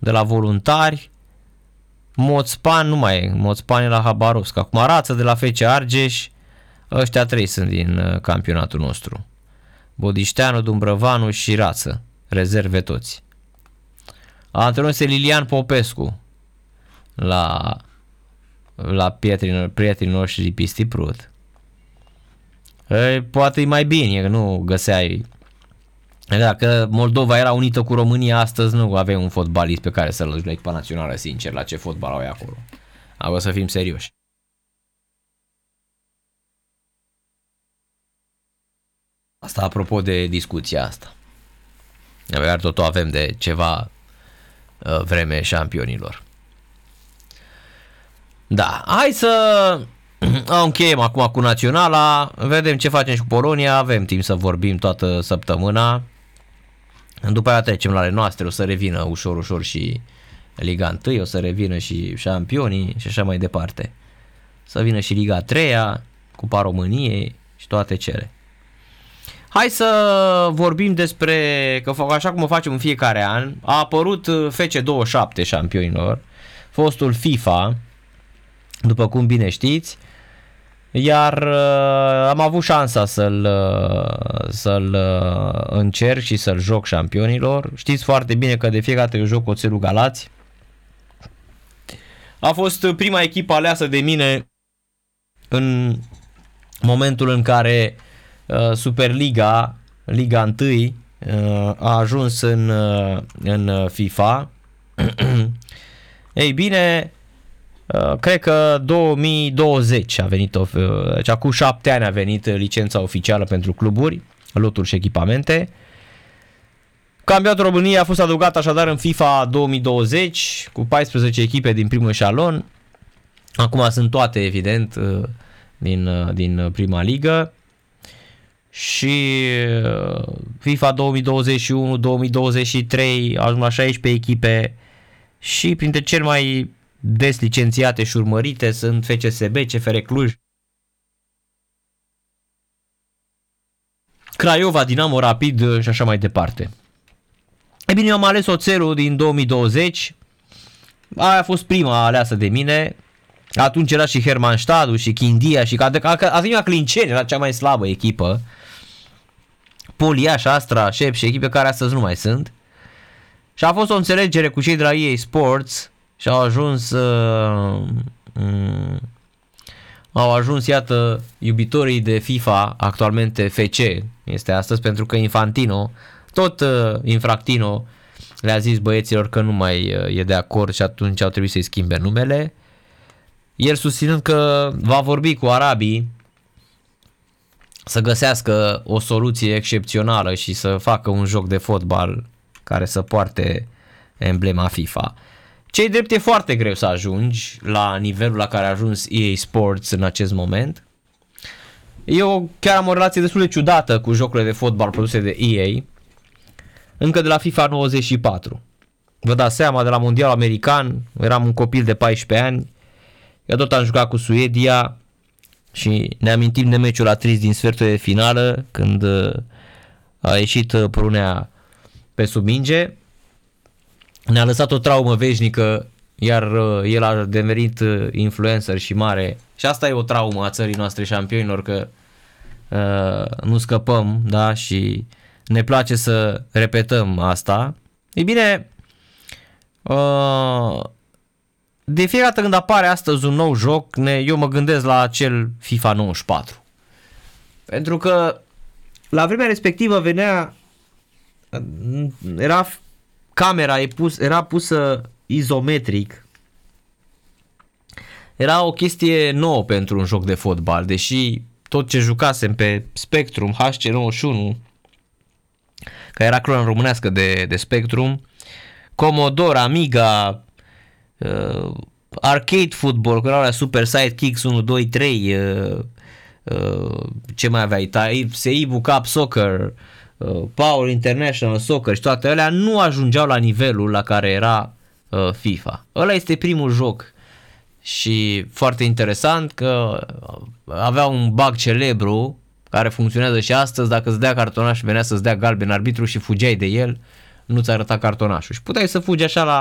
de la Voluntari, Moțpan nu mai e, Moțpan e la Habarovsk, acum Rață de la FC Argeș, ăștia 3 sunt din campionatul nostru. Bodișteanu, Dumbrăvanu și Rață, rezerve toți. Antrenor este Lilian Popescu la prietenii noștri Pisti Prut. Poate e mai bine, nu găseai. Dacă Moldova era unită cu România astăzi, nu aveai un fotbalist pe care să-l duci la echipa națională, sincer, la ce fotbal au acolo. Acum să fim serioși. Asta apropo de discuția asta. Iar totul avem de ceva vreme șampionilor. Da, hai să încheiem acum cu naționala, vedem ce facem și cu Polonia, avem timp să vorbim toată săptămâna. După aia trecem la ale noastre, o să revină ușor și Liga 1, o să revină și șampionii și așa mai departe. Să vină și Liga 3-a, Cupa României și toate cele. Hai să vorbim despre, că așa cum o facem în fiecare an, a apărut FC27 șampionilor, fostul FIFA, după cum bine știți, iar am avut șansa să-l încerc și să-l joc șampionilor. Știți foarte bine că de fiecare dată eu joc Oțelul Galați. A fost prima echipă aleasă de mine în momentul în care Superliga, Liga 1, a ajuns în FIFA. Ei bine, cred că 2020 a venit, deci acum 7 ani a venit licența oficială pentru cluburi, loturi și echipamente. Campionatul României a fost adăugat așadar în FIFA 2020 cu 14 echipe din primul eșalon. Acum sunt toate, evident, din prima ligă. Și FIFA 2021-2023 a ajuns la 16 echipe și printre cele mai des licențiate și urmărite sunt FCSB, CFR Cluj, Craiova, Dinamo, Rapid și așa mai departe. E bine, eu am ales Oțelul din 2020, aia a fost prima aleasă de mine, atunci era și Hermannstadtul și Chindia și atunci Clinceni era cea mai slabă echipă, Poliaș, Astra, Șep și echipe care astăzi nu mai sunt. Și a fost o înțelegere cu cei de la EA Sports și au ajuns, iată, iubitorii de FIFA, actualmente FC este astăzi, pentru că Infantino, tot Infractino, le-a zis băieților că nu mai e de acord și atunci au trebuit să-i schimbe numele. El susținând că va vorbi cu arabii să găsească o soluție excepțională și să facă un joc de fotbal care să poarte emblema FIFA. Ce-i drept, e foarte greu să ajungi la nivelul la care a ajuns EA Sports în acest moment. Eu chiar am o relație destul de ciudată cu jocurile de fotbal produse de EA, încă de la FIFA 94. Vă dați seama, de la Mondialul American, eram un copil de 14 ani, eu tot am jucat cu Suedia și ne amintim de meciul la trist din sfertul de finală, când a ieșit Prunea pe sub minge. Ne-a lăsat o traumă veșnică, iar el a devenit influencer și mare. Și asta e o traumă a țării noastre șampionilor, că nu scăpăm, da, și ne place să repetăm asta. Ei bine, de fiecare dată când apare astăzi un nou joc, eu mă gândesc la acel FIFA 94. Pentru că la vremea respectivă camera era pusă izometric. Era o chestie nouă pentru un joc de fotbal, deși tot ce jucasem pe Spectrum HC91, care era clona românească de Spectrum, Commodore, Amiga, Arcade Football, cu erau Super Sidekicks 1, 2, 3, ce mai aveai, Seibu Cup Soccer, Power International Soccer și toate alea nu ajungeau la nivelul la care era FIFA. Ăla este primul joc și foarte interesant că avea un bug celebru care funcționează și astăzi. Dacă îți dea cartonaș, venea să-ți dea galben arbitru și fugeai de el, nu ți arăta cartonașul și puteai să fugi așa la